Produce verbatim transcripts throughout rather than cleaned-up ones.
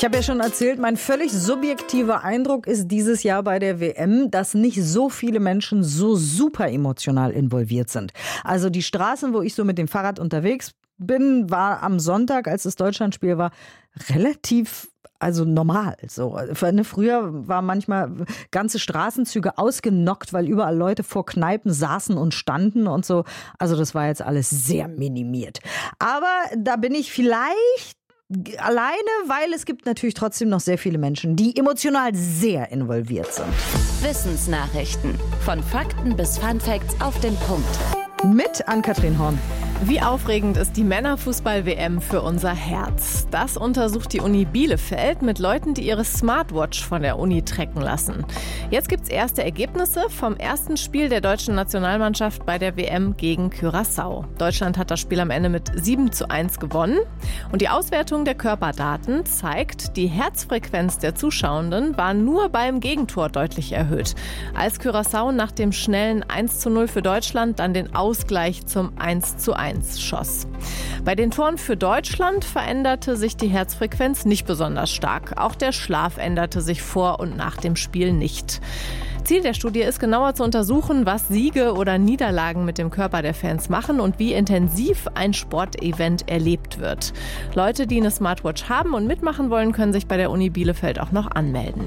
Ich habe ja schon erzählt, mein völlig subjektiver Eindruck ist dieses Jahr bei der W M, dass nicht so viele Menschen so super emotional involviert sind. Also die Straßen, wo ich so mit dem Fahrrad unterwegs bin, war am Sonntag, als das Deutschlandspiel war, relativ also normal. So. Früher waren manchmal ganze Straßenzüge ausgenockt, weil überall Leute vor Kneipen saßen und standen und so. Also das war jetzt alles sehr minimiert. Aber da bin ich vielleicht alleine, weil es gibt natürlich trotzdem noch sehr viele Menschen, die emotional sehr involviert sind. Wissensnachrichten. Von Fakten bis Funfacts auf den Punkt. Mit Ann-Kathrin Horn. Wie aufregend ist die Männerfußball-W M für unser Herz? Das untersucht die Uni Bielefeld mit Leuten, die ihre Smartwatch von der Uni tracken lassen. Jetzt gibt's erste Ergebnisse vom ersten Spiel der deutschen Nationalmannschaft bei der W M gegen Curaçao. Deutschland hat das Spiel am Ende mit sieben zu eins gewonnen. Und die Auswertung der Körperdaten zeigt, die Herzfrequenz der Zuschauenden war nur beim Gegentor deutlich erhöht. Als Curaçao nach dem schnellen eins zu null für Deutschland dann den Ausgleich zum eins zu eins schoss. Bei den Toren für Deutschland veränderte sich die Herzfrequenz nicht besonders stark. Auch der Schlaf änderte sich vor und nach dem Spiel nicht. Ziel der Studie ist, genauer zu untersuchen, was Siege oder Niederlagen mit dem Körper der Fans machen und wie intensiv ein Sportevent erlebt wird. Leute, die eine Smartwatch haben und mitmachen wollen, können sich bei der Uni Bielefeld auch noch anmelden.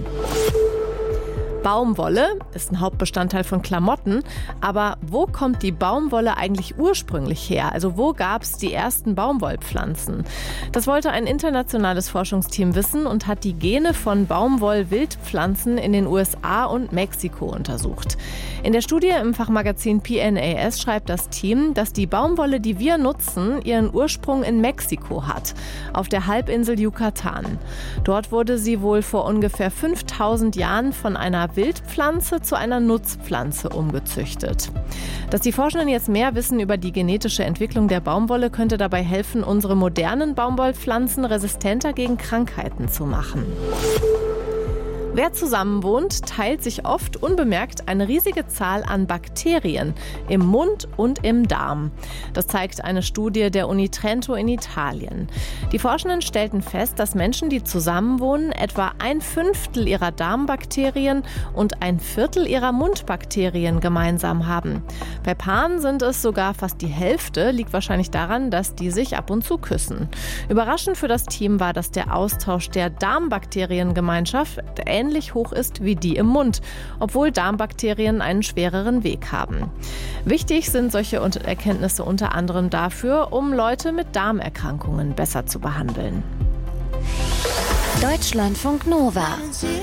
Baumwolle ist ein Hauptbestandteil von Klamotten, aber wo kommt die Baumwolle eigentlich ursprünglich her? Also wo gab es die ersten Baumwollpflanzen? Das wollte ein internationales Forschungsteam wissen und hat die Gene von Baumwoll-Wildpflanzen in den U S A und Mexiko untersucht. In der Studie im Fachmagazin P N A S schreibt das Team, dass die Baumwolle, die wir nutzen, ihren Ursprung in Mexiko hat, auf der Halbinsel Yucatan. Dort wurde sie wohl vor ungefähr fünftausend Jahren von einer Wildpflanze zu einer Nutzpflanze umgezüchtet. Dass die Forschenden jetzt mehr wissen über die genetische Entwicklung der Baumwolle, könnte dabei helfen, unsere modernen Baumwollpflanzen resistenter gegen Krankheiten zu machen. Wer zusammenwohnt, teilt sich oft unbemerkt eine riesige Zahl an Bakterien im Mund und im Darm. Das zeigt eine Studie der Uni Trento in Italien. Die Forschenden stellten fest, dass Menschen, die zusammenwohnen, etwa ein Fünftel ihrer Darmbakterien und ein Viertel ihrer Mundbakterien gemeinsam haben. Bei Paaren sind es sogar fast die Hälfte, liegt wahrscheinlich daran, dass die sich ab und zu küssen. Überraschend für das Team war, dass der Austausch der Darmbakteriengemeinschaft ähnlich hoch ist wie die im Mund, obwohl Darmbakterien einen schwereren Weg haben. Wichtig sind solche Erkenntnisse unter anderem dafür, um Leute mit Darmerkrankungen besser zu behandeln. Deutschlandfunk Nova.